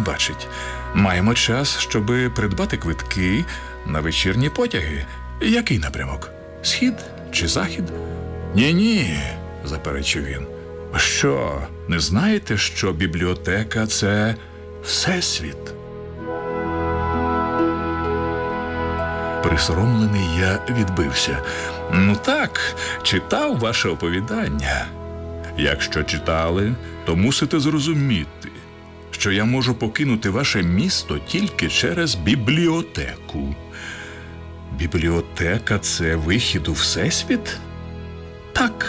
бачить. Маємо час, щоби придбати квитки на вечірні потяги. Який напрямок? Схід чи захід? Ні, заперечив він. Що, не знаєте, що бібліотека – це всесвіт? Присоромлений я відбився. Ну так, читав ваше оповідання. Якщо читали, то мусите зрозуміти, що я можу покинути ваше місто тільки через бібліотеку. Бібліотека – це вихід у всесвіт? Так.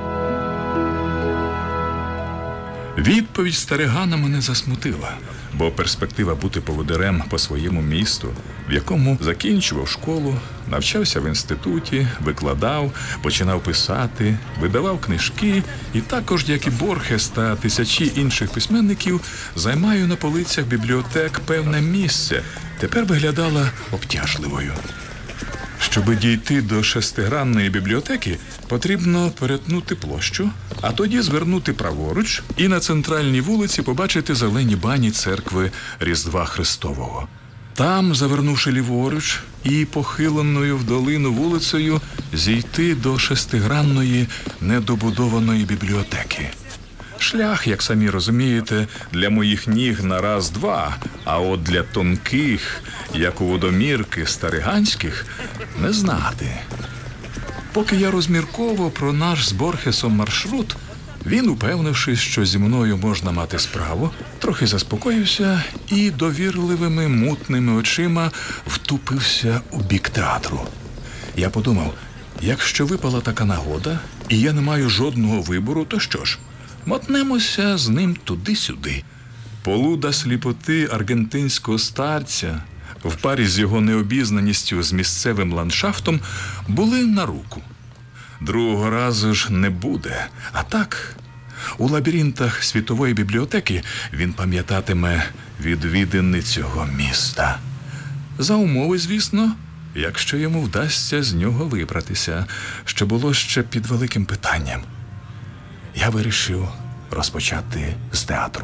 Відповідь старигана мене засмутила, бо перспектива бути поводирем по своєму місту, в якому закінчував школу, навчався в інституті, викладав, починав писати, видавав книжки і також, як і Борхес та тисячі інших письменників, займаю на полицях бібліотек певне місце, тепер виглядала обтяжливою. Щоби дійти до шестигранної бібліотеки, потрібно перетнути площу, а тоді звернути праворуч і на центральній вулиці побачити зелені бані церкви Різдва Христового. Там, завернувши ліворуч і похиленою в долину вулицею, зійти до шестигранної недобудованої бібліотеки. Шлях, як самі розумієте, для моїх ніг на раз-два, а от для тонких, як у водомірки стариганських, не знати. Поки я розмірковував про наш з Борхесом маршрут, він, упевнившись, що зі мною можна мати справу, трохи заспокоївся і довірливими мутними очима втупився у бік театру. Я подумав, якщо випала така нагода, і я не маю жодного вибору, то що ж? Мотнемося з ним туди-сюди. Полуда сліпоти аргентинського старця в парі з його необізнаністю з місцевим ландшафтом були на руку. Другого разу ж не буде. А так, у лабіринтах світової бібліотеки він пам'ятатиме відвідини цього міста. За умови, звісно, якщо йому вдасться з нього вибратися, що було ще під великим питанням. Я вирішив розпочати з театру.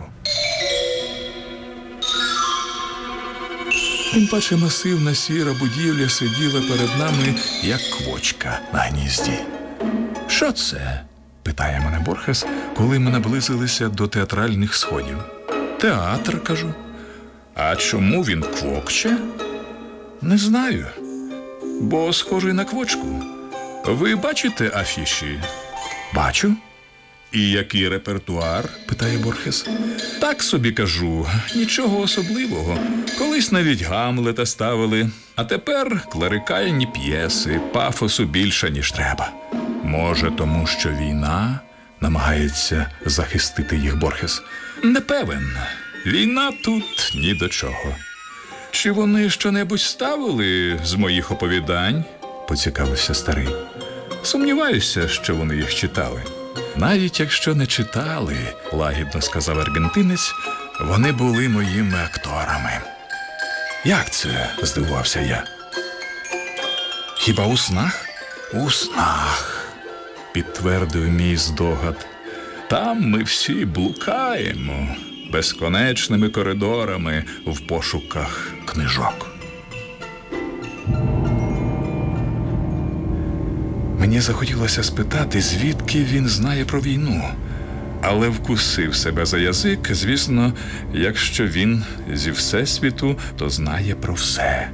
Тим паче масивна сіра будівля сиділа перед нами, як квочка на гнізді. «Що це?» – питає мене Борхес, коли ми наблизилися до театральних сходів. «Театр», – кажу. «А чому він квокче?» «Не знаю, бо схожий на квочку. Ви бачите афіші?» «Бачу». «І який репертуар?» – питає Борхес. «Так собі кажу, нічого особливого. Колись навіть Гамлета ставили, а тепер клерикальні п'єси, пафосу більше, ніж треба». «Може, тому що війна?» – намагається захистити їх Борхес. «Не певен. Війна тут ні до чого». «Чи вони щонебудь ставили з моїх оповідань?» – поцікавився старий. «Сумніваюся, що вони їх читали». «Навіть якщо не читали, – лагідно сказав аргентинець, – вони були моїми акторами». «Як це?» – здивувався я. «Хіба у снах?» «У снах», – підтвердив мій здогад. «Там ми всі блукаємо безконечними коридорами в пошуках книжок». Мені захотілося спитати, звідки він знає про війну. Але вкусив себе за язик, звісно, якщо він зі всесвіту, то знає про все.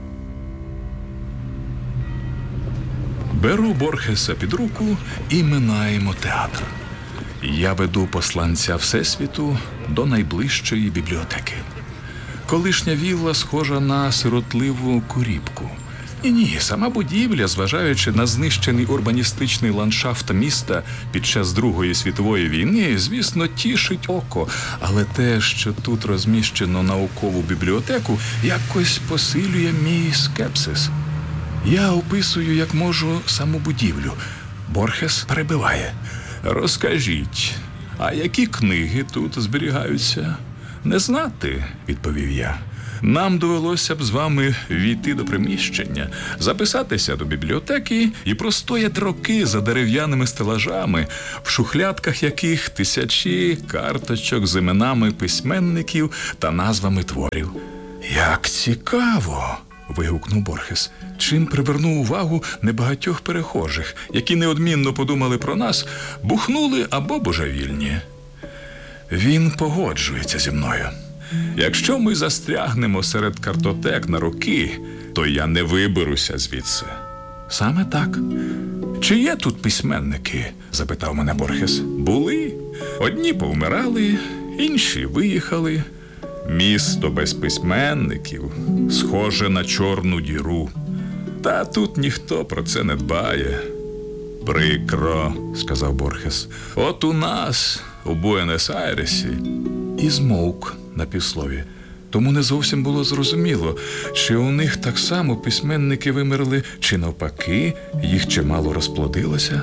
Беру Борхеса під руку і минаємо театр. Я веду посланця всесвіту до найближчої бібліотеки. Колишня вілла схожа на сиротливу куріпку. І ні, сама будівля, зважаючи на знищений урбаністичний ландшафт міста під час Другої світової війни, звісно, тішить око. Але те, що тут розміщено наукову бібліотеку, якось посилює мій скепсис. Я описую, як можу, саму будівлю. Борхес перебиває. «Розкажіть, а які книги тут зберігаються?» «Не знати», – відповів я. Нам довелося б з вами війти до приміщення, записатися до бібліотеки і простояти роки за дерев'яними стелажами, в шухлядках яких тисячі карточок з іменами письменників та назвами творів. «Як цікаво!» – вигукнув Борхес, чим привернув увагу небагатьох перехожих, які неодмінно подумали про нас, бухнули або божевільні. Він погоджується зі мною. Якщо ми застрягнемо серед картотек на роки, то я не виберуся звідси. Саме так. Чи є тут письменники? Запитав мене Борхес. Були. Одні повмирали, інші виїхали. Місто без письменників схоже на чорну діру. Та тут ніхто про це не дбає. Прикро, сказав Борхес. От у нас, у Буенос-Айресі. І змовк на півслові. Тому не зовсім було зрозуміло, чи у них так само письменники вимерли, чи навпаки, їх чимало розплодилося.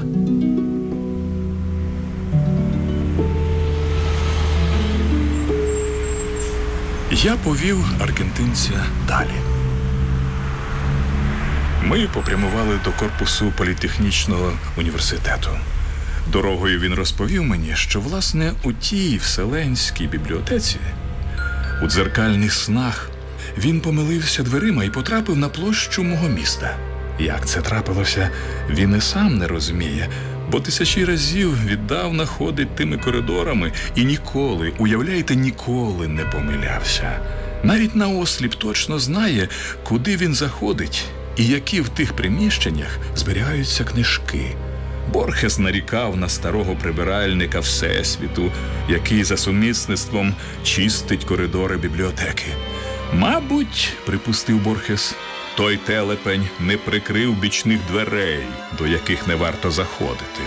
Я повів аргентинця далі. Ми попрямували до корпусу політехнічного університету. Дорогою він розповів мені, що, власне, у тій вселенській бібліотеці, у дзеркальних снах, він помилився дверима і потрапив на площу мого міста. Як це трапилося, він і сам не розуміє, бо тисячі разів віддавна ходить тими коридорами і ніколи, уявляєте, ніколи не помилявся. Навіть наосліп точно знає, куди він заходить і які в тих приміщеннях зберігаються книжки. Борхес нарікав на старого прибиральника Всесвіту, який за сумісництвом чистить коридори бібліотеки. Мабуть, припустив Борхес, той телепень не прикрив бічних дверей, до яких не варто заходити.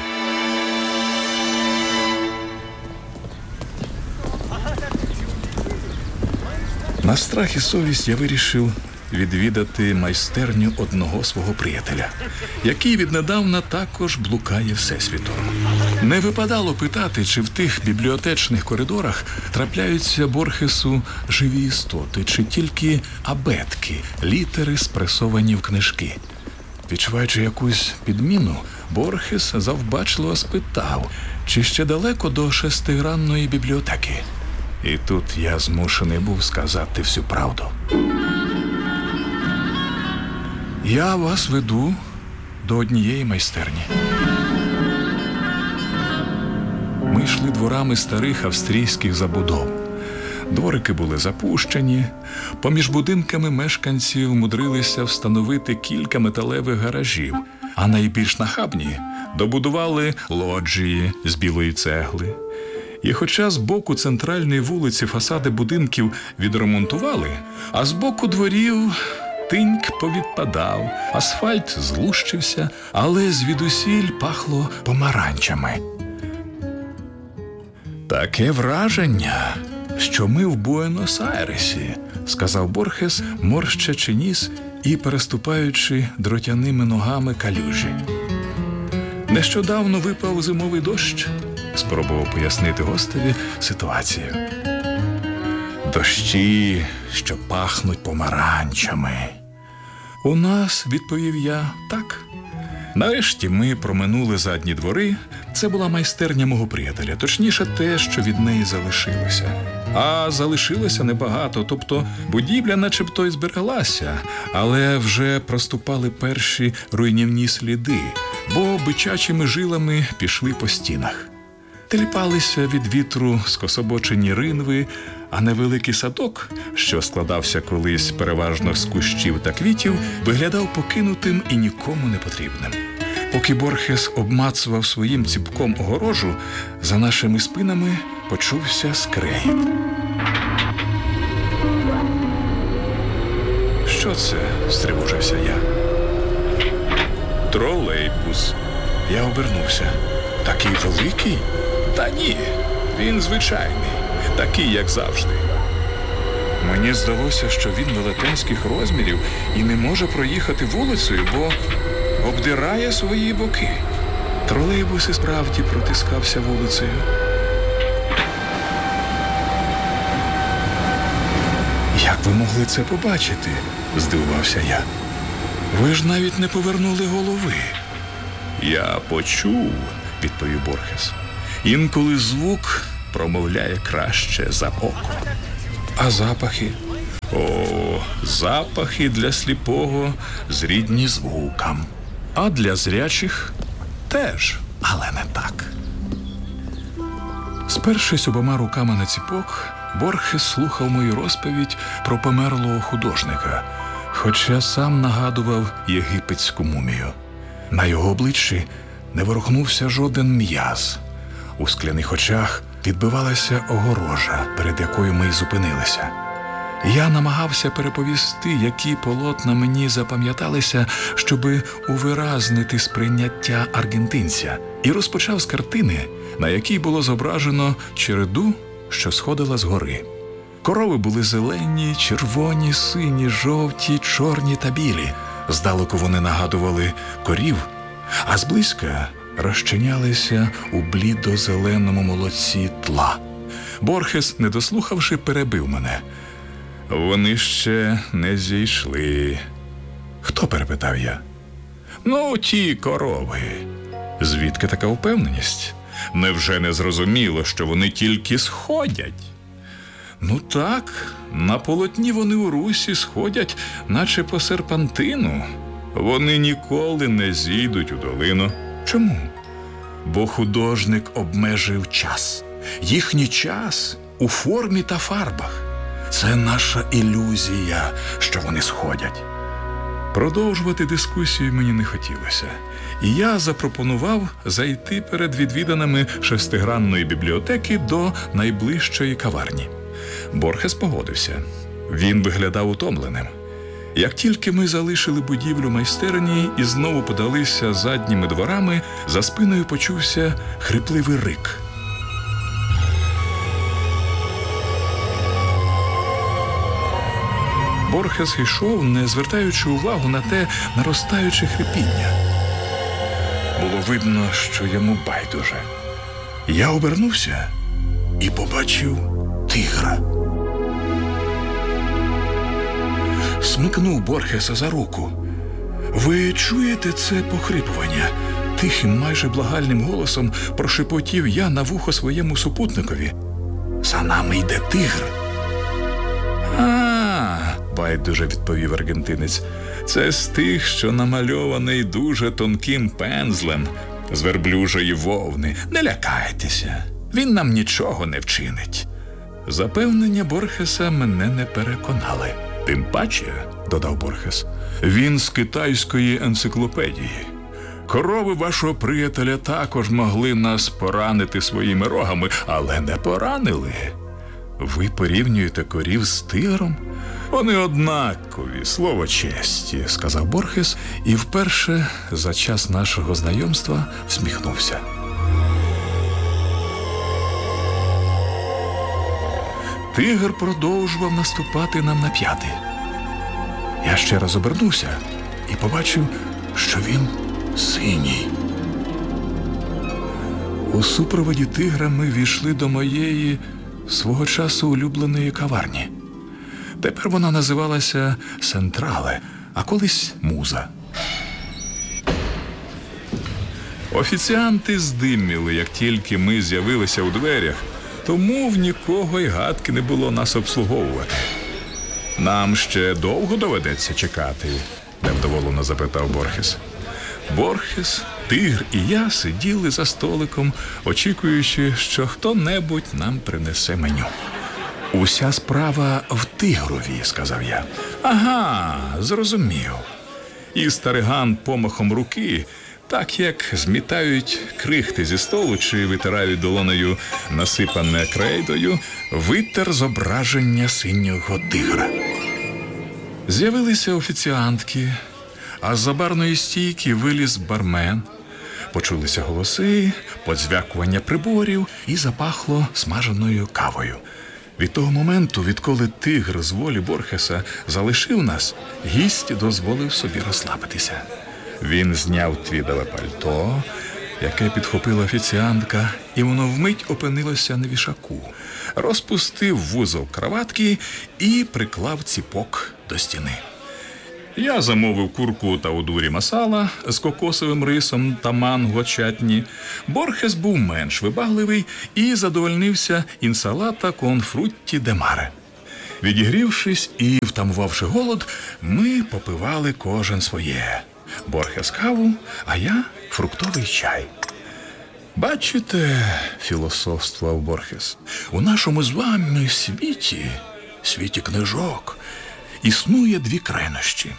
На страх і совість я вирішив відвідати майстерню одного свого приятеля, який віднедавна також блукає Всесвітом. Не випадало питати, чи в тих бібліотечних коридорах трапляються Борхесу живі істоти, чи тільки абетки, літери, спресовані в книжки. Відчуваючи якусь підміну, Борхес завбачливо спитав, чи ще далеко до шестигранної бібліотеки. І тут я змушений був сказати всю правду. Я вас веду до однієї майстерні. Ми йшли дворами старих австрійських забудов. Дворики були запущені, поміж будинками мешканці вмудрилися встановити кілька металевих гаражів, а найбільш нахабні добудували лоджії з білої цегли. І хоча з боку центральної вулиці фасади будинків відремонтували, а з боку дворів тиньк повідпадав, асфальт злущився, але звідусіль пахло помаранчами. Таке враження, що ми в Буенос-Айресі, сказав Борхес, морщачи ніс і переступаючи дротяними ногами калюжі. Нещодавно випав зимовий дощ, спробував пояснити гостеві ситуацію. Дощі, що пахнуть помаранчами. У нас, відповів я, так. Нарешті ми проминули задні двори. Це була майстерня мого приятеля, точніше те, що від неї залишилося. А залишилося небагато, тобто будівля начебто й збереглася, але вже проступали перші руйнівні сліди, бо бичачими жилами пішли по стінах. Теліпалися від вітру скособочені ринви, а невеликий садок, що складався колись переважно з кущів та квітів, виглядав покинутим і нікому не потрібним. Поки Борхес обмацував своїм ціпком огорожу, за нашими спинами почувся скрегіт. «Що це?» – стривожився я. «Тролейбус». Я обернувся. «Такий великий?» «Та ні, він звичайний, такий, як завжди». Мені здалося, що він велетенських розмірів і не може проїхати вулицею, бо обдирає свої боки. Тролейбус і справді протискався вулицею. Як ви могли це побачити? Здивувався я. Ви ж навіть не повернули голови. Я почув, відповів Борхес. Інколи звук промовляє краще за око. А запахи? О, запахи для сліпого зрідні звукам. А для зрячих теж, але не так. Спершись обома руками на ціпок, Борхес слухав мою розповідь про померлого художника, хоча сам нагадував єгипетську мумію. На його обличчі не ворухнувся жоден м'яз. У скляних очах відбивалася огорожа, перед якою ми й зупинилися. Я намагався переповісти, які полотна мені запам'яталися, щоби увиразнити сприйняття аргентинця, і розпочав з картини, на якій було зображено череду, що сходила з гори. Корови були зелені, червоні, сині, жовті, чорні та білі. Здалеку вони нагадували корів, а зблизька розчинялися у блідо-зеленому молоці тла. Борхес, не дослухавши, перебив мене. Вони ще не зійшли. Хто, перепитав я? Ну, ті корови. Звідки така впевненість? Невже не зрозуміло, що вони тільки сходять? Ну так, на полотні вони у русі сходять, наче по серпантину. Вони ніколи не зійдуть у долину. Чому? Бо художник обмежив час. Їхній час у формі та фарбах. Це наша ілюзія, що вони сходять. Продовжувати дискусію мені не хотілося. І я запропонував зайти перед відвіданими шестигранної бібліотеки до найближчої каварні. Борхес погодився. Він виглядав утомленим. Як тільки ми залишили будівлю майстерні і знову подалися задніми дворами, за спиною почувся хрипливий рик. Борхес йшов, не звертаючи увагу на те наростаюче хрипіння. Було видно, що йому байдуже. Я обернувся і побачив тигра. Смикнув Борхеса за руку. «Ви чуєте це похрипування?» Тихим, майже благальним голосом прошепотів я на вухо своєму супутникові. «За нами йде тигр!» байдуже відповів аргентинець. Це з тих, що намальований дуже тонким пензлем з верблюжої вовни. Не лякайтеся, він нам нічого не вчинить. Запевнення Борхеса мене не переконали. Тим паче, додав Борхес, він з китайської енциклопедії. Корови вашого приятеля також могли нас поранити своїми рогами, але не поранили. Ви порівнюєте корів з тигром? Вони однакові, слово честі, сказав Борхес і вперше за час нашого знайомства всміхнувся. Тигр продовжував наступати нам на п'яти. Я ще раз обернувся і побачив, що він синій. У супроводі тигра ми війшли до моєї свого часу улюбленої каварні. Тепер вона називалася «Сентрале», а колись «Муза». Офіціанти здиміли, як тільки ми з'явилися у дверях, тому в нікого й гадки не було нас обслуговувати. «Нам ще довго доведеться чекати?» – невдоволено запитав Борхес. Борхес, тигр і я сиділи за столиком, очікуючи, що хто-небудь нам принесе меню. «Уся справа в тигрові», – сказав я. «Ага, зрозумів». І стариган помахом руки, так як змітають крихти зі столу чи витирають долонею насипане крейдою, витер зображення синього тигра. З'явилися офіціантки, а з-за барної стійки виліз бармен. Почулися голоси, подзвякування приборів і запахло смаженою кавою. Від того моменту, відколи тигр з волі Борхеса залишив нас, гість дозволив собі розслабитися. Він зняв твідове пальто, яке підхопила офіціантка, і воно вмить опинилося на вішаку. Розпустив вузол краватки і приклав ціпок до стіни. Я замовив курку таудурі масала з кокосовим рисом та манго чатні. Борхес був менш вибагливий і задовольнився інсалата кон фрутті де маре. Відігрівшись і втамувавши голод, ми попивали кожен своє. Борхес каву, а я фруктовий чай. «Бачите, – філософствував Борхес, – у нашому з вами світі книжок, існує дві крайнощі.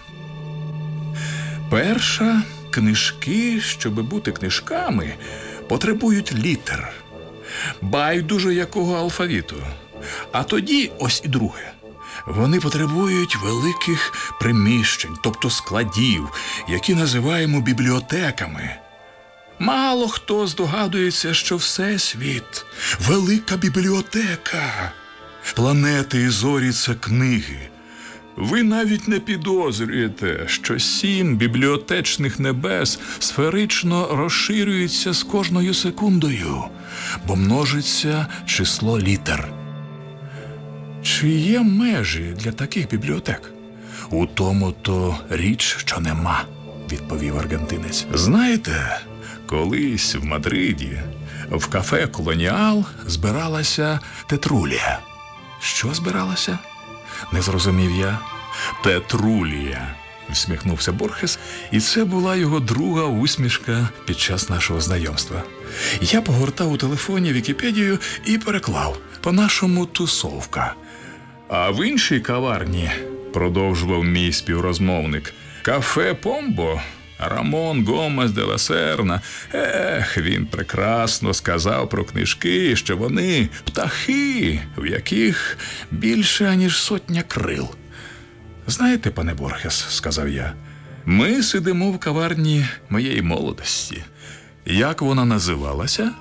Перша – книжки, щоби бути книжками, потребують літер, байдуже якого алфавіту. А тоді ось і друге. Вони потребують великих приміщень, тобто складів, які називаємо бібліотеками. Мало хто здогадується, що Всесвіт – велика бібліотека. Планети і зорі – це книги. Ви навіть не підозрюєте, що 7 бібліотечних небес сферично розширюються з кожною секундою, бо множиться число літер. Чи є межі для таких бібліотек? У тому-то річ, що нема, відповів аргентинець. Знаєте, колись в Мадриді в кафе «Колоніал» збиралася Тетрулія. Що збиралася? Не зрозумів я. Тетрулія, всміхнувся Борхес, і це була його друга усмішка під час нашого знайомства. Я погортав у телефоні Вікіпедію і переклав по-нашому тусовка. А в іншій каварні, продовжував мій співрозмовник, кафе «Помбо», Рамон Гомес де ла Серна. Він прекрасно сказав про книжки, що вони птахи, в яких більше, аніж 100 крил. Знаєте, пане Борхес, сказав я, ми сидимо в каварні моєї молодості. Як вона називалася?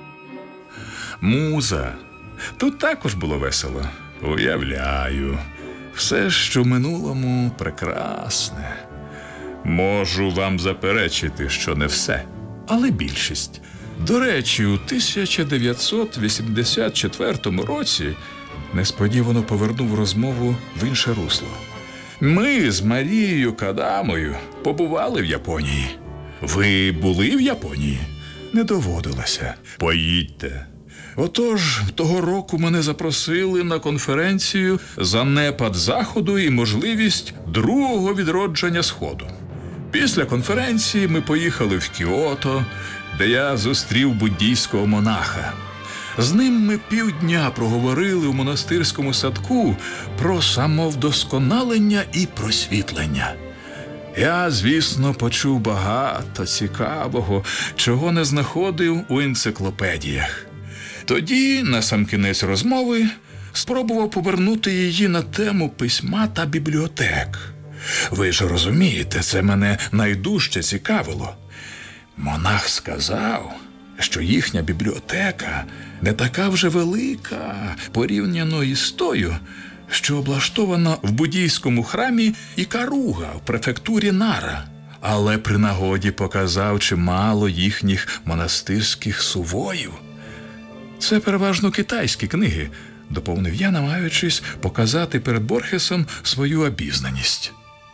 Муза. Тут також було весело. Уявляю. Все, що в минулому, прекрасне. Можу вам заперечити, що не все, але більшість. До речі, у 1984 році несподівано повернув розмову в інше русло. Ми з Марією Кадамою побували в Японії. Ви були в Японії? Не доводилося. Поїдьте. Отож, того року мене запросили на конференцію «Занепад Заходу і можливість другого відродження Сходу». Після конференції ми поїхали в Кіото, де я зустрів буддійського монаха. З ним ми півдня проговорили у монастирському садку про самовдосконалення і просвітлення. Я, звісно, почув багато цікавого, чого не знаходив у енциклопедіях. Тоді, насамкінець розмови, спробував повернути її на тему письма та бібліотек. Ви ж розумієте, це мене найдужче цікавило. Монах сказав, що їхня бібліотека не така вже велика, порівняно із тою, що облаштована в буддійському храмі Ікаруга в префектурі Нара, але при нагоді показав чимало їхніх монастирських сувоїв. Це переважно китайські книги, доповнив я, намагаючись показати перед Борхесом свою обізнаність.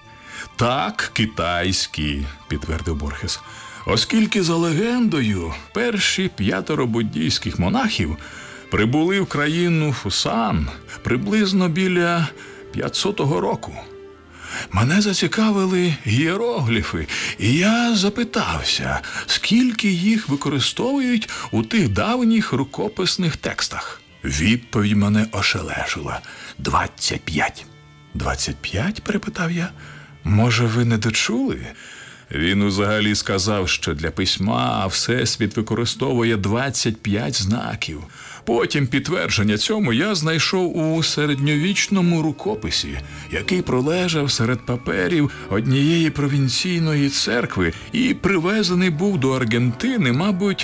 Так, китайські, підтвердив Борхес, оскільки за легендою перші 5 буддійських монахів прибули в країну Фусан приблизно біля 500-го року. Мене зацікавили ієрогліфи, і я запитався, скільки їх використовують у тих давніх рукописних текстах. Відповідь мене ошелешила. 25. 25? – перепитав я. Може, ви не дочули? Він взагалі сказав, що для письма Всесвіт використовує 25 знаків. Потім підтвердження цьому я знайшов у середньовічному рукописі, який пролежав серед паперів однієї провінційної церкви і привезений був до Аргентини, мабуть,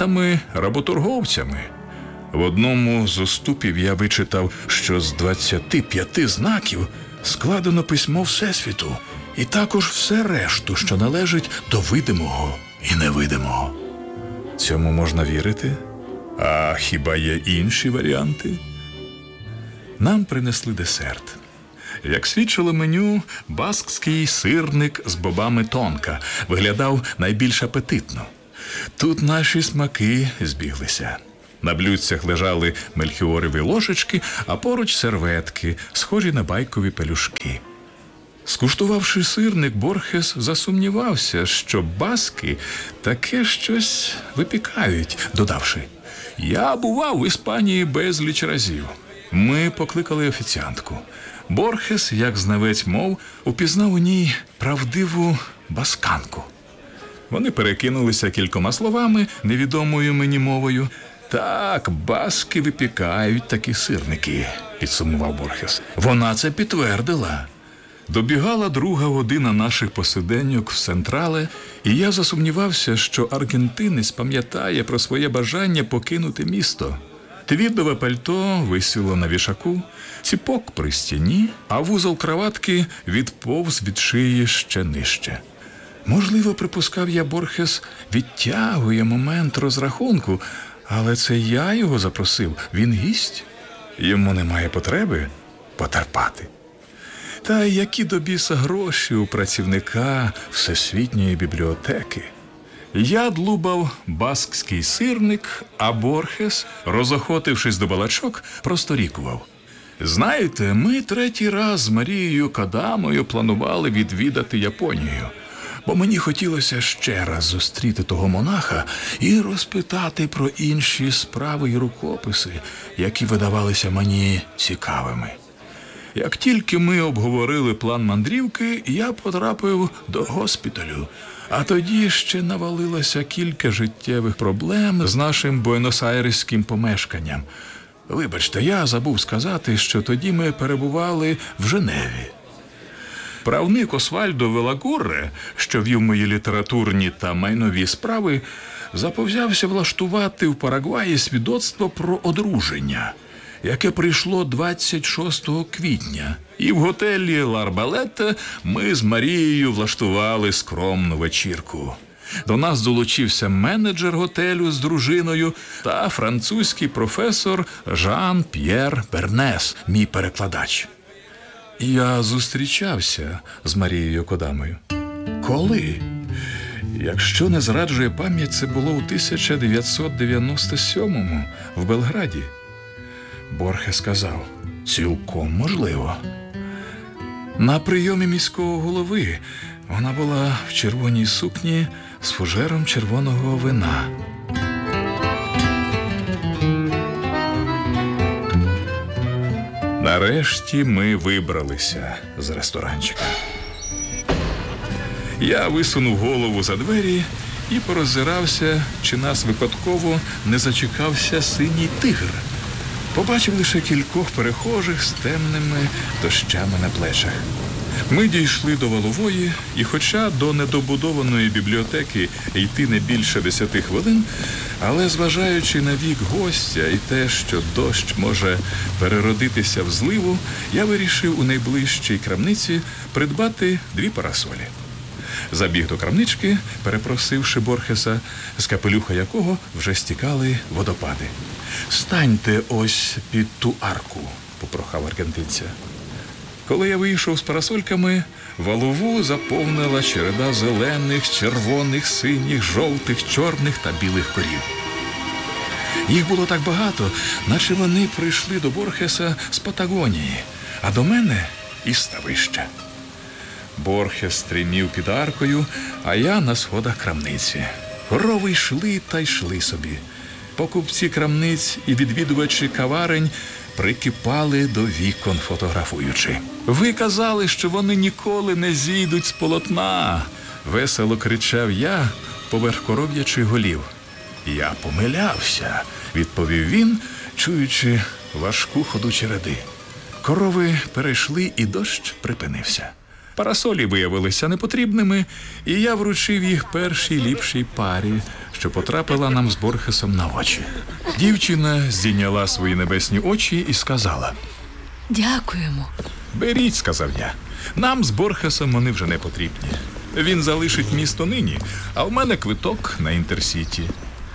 піратами-работорговцями. В одному з уступів я вичитав, що з 25 знаків складено письмо Всесвіту, і також все решту, що належить до видимого і невидимого. Цьому можна вірити? А хіба є інші варіанти? Нам принесли десерт. Як свідчило меню, баскський сирник з бобами тонка виглядав найбільш апетитно. Тут наші смаки збіглися. На блюдцях лежали мельхіорові ложечки, а поруч серветки, схожі на байкові пелюшки. Скуштувавши сирник, Борхес засумнівався, що баски таке щось випікають, додавши: «Я бував в Іспанії безліч разів». Ми покликали офіціантку. Борхес, як знавець мов, упізнав у ній правдиву басканку. Вони перекинулися кількома словами, невідомою мені мовою. «Так, баски випікають такі сирники», – підсумував Борхес. Вона це підтвердила. Добігала друга година наших посиденьок в Централе, і я засумнівався, що аргентинець пам'ятає про своє бажання покинути місто. Твідове пальто висіло на вішаку, ціпок при стіні, а вузол краватки відповз від шиї ще нижче. Можливо, припускав я, Борхес відтягує момент розрахунку, але це я його запросив, він гість. Йому немає потреби потерпати. Та які до біса гроші у працівника Всесвітньої бібліотеки? Я длубав баскський сирник, а Борхес, розохотившись до балачок, просторікував. Знаєте, ми третій раз з Марією Кадамою планували відвідати Японію, бо мені хотілося ще раз зустріти того монаха і розпитати про інші справи й рукописи, які видавалися мені цікавими. Як тільки ми обговорили план мандрівки, я потрапив до госпіталю, а тоді ще навалилося кілька життєвих проблем з нашим буенос-айреським помешканням. Вибачте, я забув сказати, що тоді ми перебували в Женеві. Правник Освальдо Велагурре, що вів мої літературні та майнові справи, заповзявся влаштувати в Парагваї свідоцтво про одруження, яке прийшло 26 квітня. І в готелі «Л'Арбалета» ми з Марією влаштували скромну вечірку. До нас долучився менеджер готелю з дружиною та французький професор Жан-П'єр Бернес, мій перекладач. Я зустрічався з Марією Кадамою. Коли? Якщо не зраджує пам'ять, це було у 1997-му в Белграді. Борхес сказав: цілком можливо. На прийомі міського голови вона була в червоній сукні з фужером червоного вина. Нарешті ми вибралися з ресторанчика. Я висунув голову за двері і пороззирався, чи нас випадково не зачекався синій тигр. Побачив лише кількох перехожих з темними дощами на плечах. Ми дійшли до Валової, і хоча до недобудованої бібліотеки йти не більше 10 хвилин, але зважаючи на вік гостя і те, що дощ може переродитися в зливу, я вирішив у найближчій крамниці придбати 2 парасолі. Забіг до крамнички, перепросивши Борхеса, з капелюха якого вже стікали водопади. «Станьте ось під ту арку», – попрохав аргентинця. Коли я вийшов з парасольками, Валову заповнила череда зелених, червоних, синіх, жовтих, чорних та білих корів. Їх було так багато, наче вони прийшли до Борхеса з Патагонії, а до мене – із ставища. Борхес стримів під аркою, а я на сходах крамниці. Корови йшли та йшли собі. Покупці крамниць і відвідувачі каварень прикипали до вікон, фотографуючи. «Ви казали, що вони ніколи не зійдуть з полотна!» – весело кричав я поверх коров'ячих голів. «Я помилявся», – відповів він, чуючи важку ходу череди. Корови перейшли, і дощ припинився. Парасолі виявилися непотрібними, і я вручив їх першій ліпшій парі, що потрапила нам з Борхесом на очі. Дівчина здійняла свої небесні очі і сказала: «Дякуємо». «Беріть», – сказав я. «Нам з Борхесом вони вже не потрібні. Він залишить місто нині, а в мене квиток на Інтерсіті».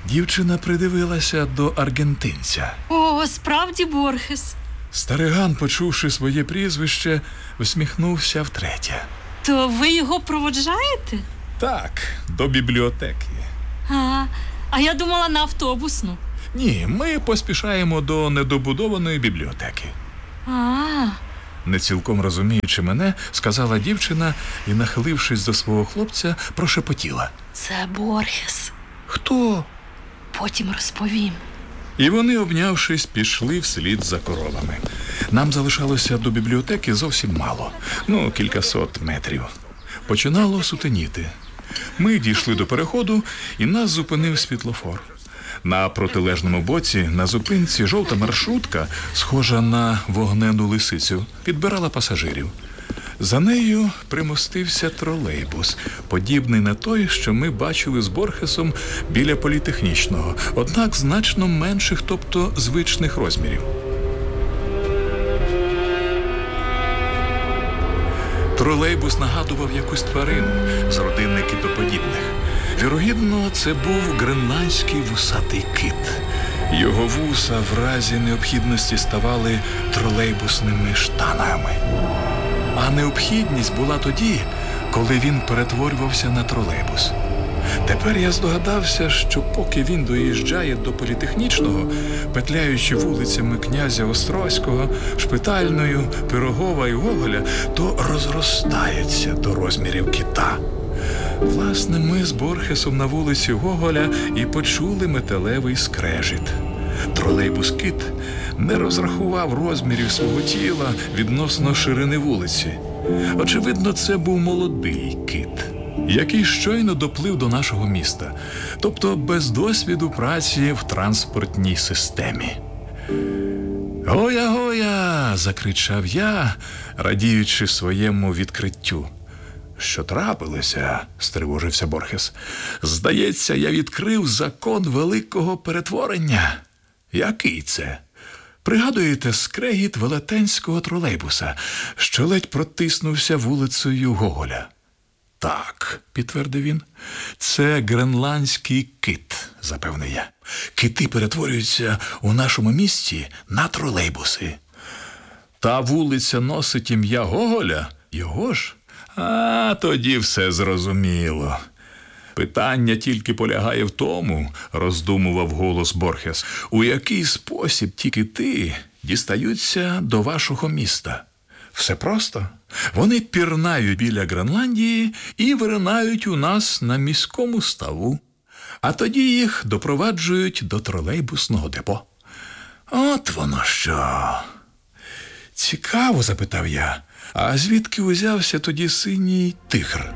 Дівчина придивилася до аргентинця. О, справді Борхес. Стариган, почувши своє прізвище, усміхнувся втретє. То ви його проводжаєте? Так, до бібліотеки. А я думала на автобусну. Ні, ми поспішаємо до недобудованої бібліотеки. Не цілком розуміючи мене, сказала дівчина і, нахилившись до свого хлопця, прошепотіла. Це Борхес. Хто? Потім розповім. І вони, обнявшись, пішли вслід за коровами. Нам залишалося до бібліотеки зовсім мало. Кількасот метрів. Починало сутеніти. Ми дійшли до переходу, і нас зупинив світлофор. На протилежному боці, на зупинці, жовта маршрутка, схожа на вогнену лисицю, підбирала пасажирів. За нею примостився тролейбус, подібний на той, що ми бачили з Борхесом біля політехнічного, однак значно менших, тобто звичних розмірів. Тролейбус нагадував якусь тварину з родини китоподібних. Вірогідно, це був гренландський вусатий кит. Його вуса в разі необхідності ставали тролейбусними штангами. А необхідність була тоді, коли він перетворювався на тролейбус. Тепер я здогадався, що поки він доїжджає до політехнічного, петляючи вулицями князя Острозького, Шпитальною, Пирогова і Гоголя, то розростається до розмірів кита. Власне, ми з Борхесом на вулиці Гоголя і почули металевий скрежіт. Тролейбус-кит не розрахував розмірів свого тіла відносно ширини вулиці. Очевидно, це був молодий кит, який щойно доплив до нашого міста, тобто без досвіду праці в транспортній системі. «Гоя-гоя!» – закричав я, радіючи своєму відкриттю. «Що трапилося?» – стривожився Борхес. «Здається, я відкрив закон великого перетворення». «Який це?» «Пригадуєте скрегіт велетенського тролейбуса, що ледь протиснувся вулицею Гоголя?» «Так», – підтвердив він, – «це гренландський кит», – запевнив я. «Кити перетворюються у нашому місті на тролейбуси». «Та вулиця носить ім'я Гоголя? Його ж?» Тоді все зрозуміло. Питання тільки полягає в тому, роздумував голос Борхес, у який спосіб ті кити дістаються до вашого міста. Все просто. Вони пірнають біля Гренландії і виринають у нас на міському ставу. А тоді їх допроваджують до тролейбусного депо. От воно що. Цікаво, запитав я. А звідки узявся тоді синій тигр?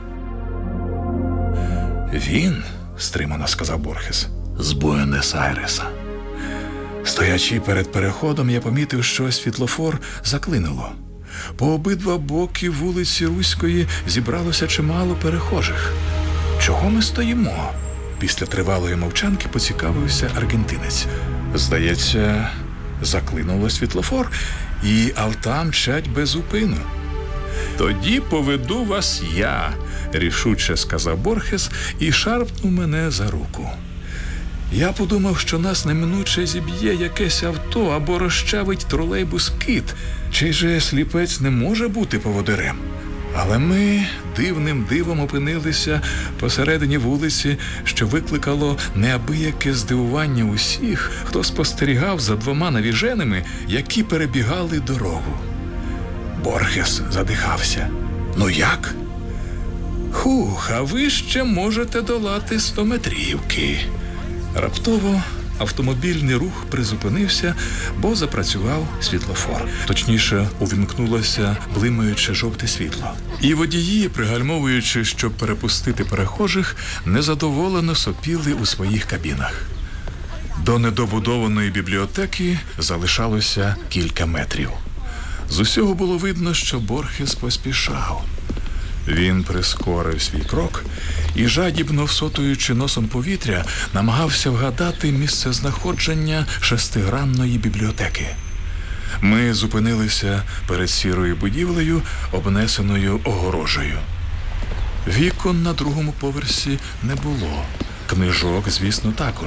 Він, стримано сказав Борхес, з Буенос-Айреса. Стоячи перед переходом, я помітив, що світлофор заклинило. По обидва боки вулиці Руської зібралося чимало перехожих. Чого ми стоїмо? Після тривалої мовчанки поцікавився аргентинець. Здається, заклинуло світлофор, і авта мчать без упину. «Тоді поведу вас я», – рішуче сказав Борхес і шарпнув мене за руку. Я подумав, що нас неминуче зіб'є якесь авто або розчавить тролейбус-кит, чий же сліпець не може бути поводирем. Але ми дивним дивом опинилися посередині вулиці, що викликало неабияке здивування усіх, хто спостерігав за двома навіженими, які перебігали дорогу. Борхес задихався. «Ну як?» «А ви ще можете долати 100-метрівки». Раптово автомобільний рух призупинився, бо запрацював світлофор. Точніше, увімкнулося блимаюче жовте світло. І водії, пригальмовуючи, щоб перепустити перехожих, незадоволено сопіли у своїх кабінах. До недобудованої бібліотеки залишалося кілька метрів. З усього було видно, що Борхес поспішав. Він прискорив свій крок і, жадібно всотуючи носом повітря, намагався вгадати місцезнаходження шестигранної бібліотеки. Ми зупинилися перед сірою будівлею, обнесеною огорожею. Вікон на другому поверсі не було. Книжок, звісно, також.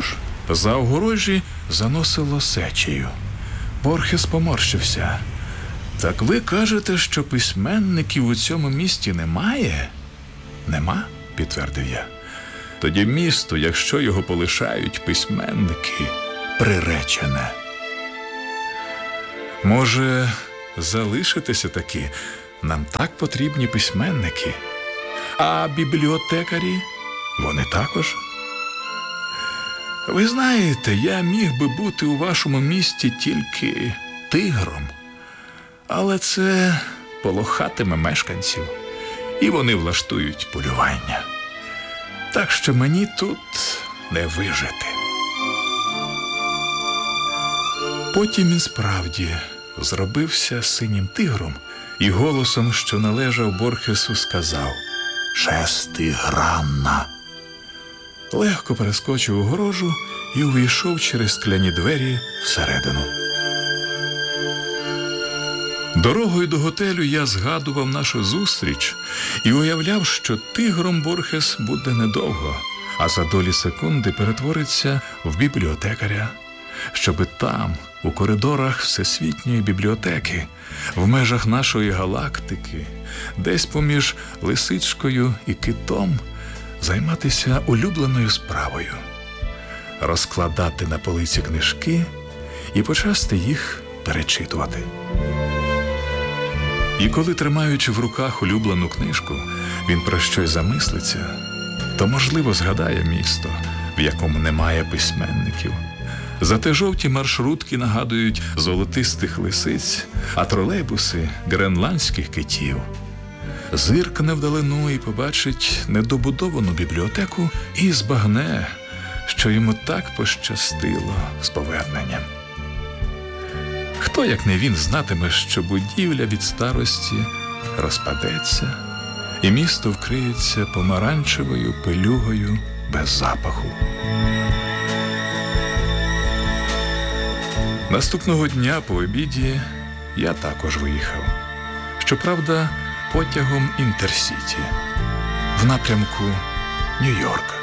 За огорожі заносило сечею. Борхес поморщився. «Так ви кажете, що письменників у цьому місті немає?» «Нема», – підтвердив я. «Тоді місто, якщо його полишають письменники, приречене». «Може, залишитися таки? Нам так потрібні письменники. А бібліотекарі? Вони також?» «Ви знаєте, я міг би бути у вашому місті тільки тигром. Але це полохатиме мешканців, і вони влаштують полювання. Так що мені тут не вижити». Потім він справді зробився синім тигром і голосом, що належав Борхесу, сказав: «Шестигранна». Легко перескочив огорожу і увійшов через скляні двері всередину. Дорогою до готелю я згадував нашу зустріч і уявляв, що тигром Борхес буде недовго, а за долі секунди перетвориться в бібліотекаря, щоби там, у коридорах Всесвітньої бібліотеки, в межах нашої галактики, десь поміж лисичкою і китом, займатися улюбленою справою – розкладати на полиці книжки і почасти їх перечитувати. І коли, тримаючи в руках улюблену книжку, він про щось замислиться, то, можливо, згадає місто, в якому немає письменників. Зате жовті маршрутки нагадують золотистих лисиць, а тролейбуси – гренландських китів. Зиркне вдалину і побачить недобудовану бібліотеку і збагне, що йому так пощастило з поверненням. Хто, як не він, знатиме, що будівля від старості розпадеться, і місто вкриється помаранчевою пелюгою без запаху. Наступного дня по обіді я також виїхав. Щоправда, потягом Інтерсіті в напрямку Нью-Йорка.